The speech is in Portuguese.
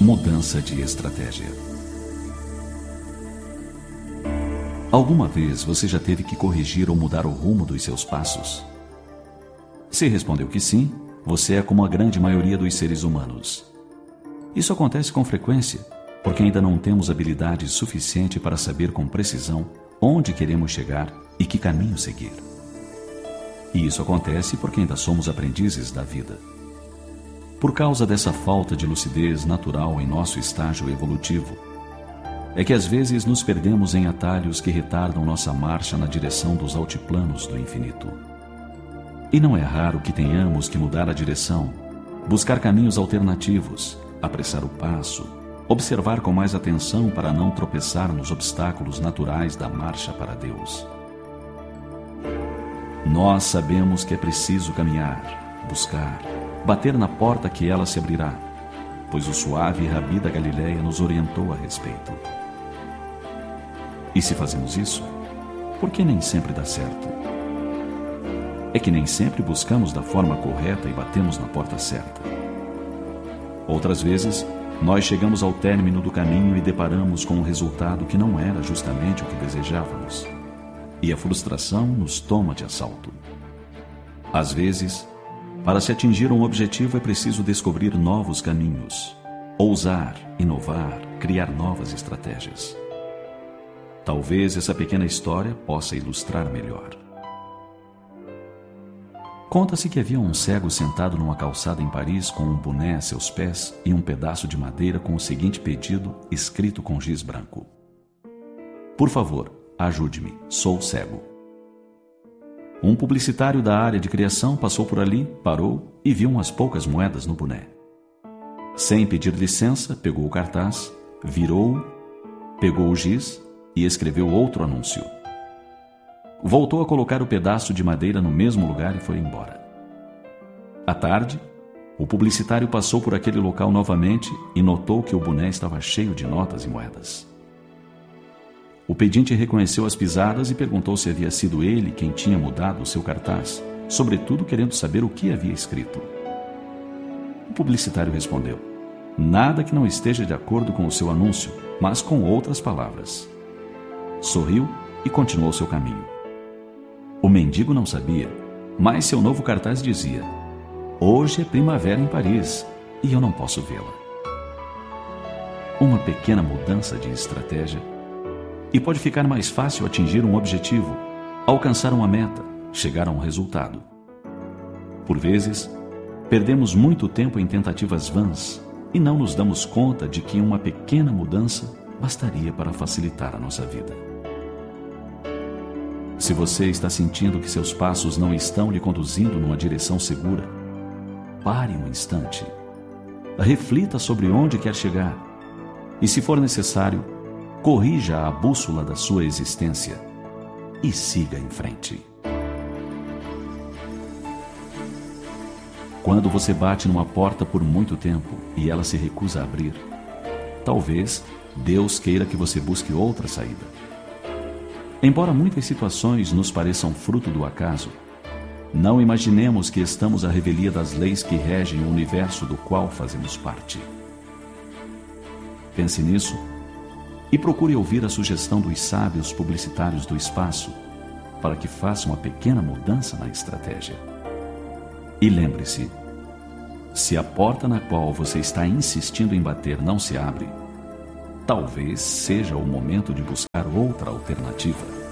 Mudança de estratégia. Alguma vez você já teve que corrigir ou mudar o rumo dos seus passos? Se respondeu que sim, você é como a grande maioria dos seres humanos. Isso acontece com frequência, porque ainda não temos habilidade suficiente para saber com precisão onde queremos chegar e que caminho seguir. E isso acontece porque ainda somos aprendizes da vida. Por causa dessa falta de lucidez natural em nosso estágio evolutivo, é que às vezes nos perdemos em atalhos que retardam nossa marcha na direção dos altiplanos do infinito. E não é raro que tenhamos que mudar a direção, buscar caminhos alternativos, apressar o passo, observar com mais atenção para não tropeçar nos obstáculos naturais da marcha para Deus. Nós sabemos que é preciso caminhar, buscar, bater na porta que ela se abrirá, pois o suave Rabi da Galileia nos orientou a respeito. E se fazemos isso, por que nem sempre dá certo? É que nem sempre buscamos da forma correta e batemos na porta certa. Outras vezes, nós chegamos ao término do caminho e deparamos com um resultado que não era justamente o que desejávamos. E a frustração nos toma de assalto. Às vezes, para se atingir um objetivo é preciso descobrir novos caminhos, ousar, inovar, criar novas estratégias. Talvez essa pequena história possa ilustrar melhor. Conta-se que havia um cego sentado numa calçada em Paris com um boné a seus pés e um pedaço de madeira com o seguinte pedido escrito com giz branco: "Por favor, ajude-me, sou cego." Um publicitário da área de criação passou por ali, parou e viu umas poucas moedas no boné. Sem pedir licença, pegou o cartaz, virou-o, pegou o giz e escreveu outro anúncio. Voltou a colocar o pedaço de madeira no mesmo lugar e foi embora. À tarde, o publicitário passou por aquele local novamente e notou que o boné estava cheio de notas e moedas. O pedinte reconheceu as pisadas e perguntou se havia sido ele quem tinha mudado o seu cartaz, sobretudo querendo saber o que havia escrito. O publicitário respondeu: "Nada que não esteja de acordo com o seu anúncio, mas com outras palavras." Sorriu e continuou seu caminho. O mendigo não sabia, mas seu novo cartaz dizia: "Hoje é primavera em Paris e eu não posso vê-la." Uma pequena mudança de estratégia e pode ficar mais fácil atingir um objetivo, alcançar uma meta, chegar a um resultado. Por vezes, perdemos muito tempo em tentativas vãs e não nos damos conta de que uma pequena mudança bastaria para facilitar a nossa vida. Se você está sentindo que seus passos não estão lhe conduzindo numa direção segura, pare um instante. Reflita sobre onde quer chegar e, se for necessário, corrija a bússola da sua existência e siga em frente. Quando você bate numa porta por muito tempo e ela se recusa a abrir, talvez Deus queira que você busque outra saída. Embora muitas situações nos pareçam fruto do acaso, não imaginemos que estamos à revelia das leis que regem o universo do qual fazemos parte. Pense nisso e procure ouvir a sugestão dos sábios publicitários do espaço para que faça uma pequena mudança na estratégia. E lembre-se, se a porta na qual você está insistindo em bater não se abre, talvez seja o momento de buscar outra alternativa.